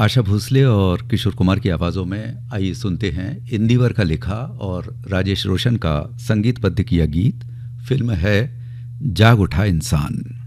आशा भोसले और किशोर कुमार की आवाज़ों में आइए सुनते हैं इंदिवर का लिखा और राजेश रोशन का संगीतबद्ध किया गीत। फिल्म है जाग उठा इंसान।